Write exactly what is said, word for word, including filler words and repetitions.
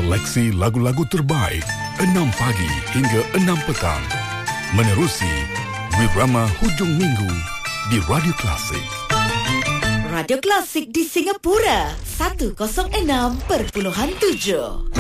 Seleksi lagu-lagu terbaik enam pagi hingga enam petang. Menerusi Wirama Hujung Minggu di Radio Klasik. Radio Klasik di Singapura seratus enam perpuluhan tujuh.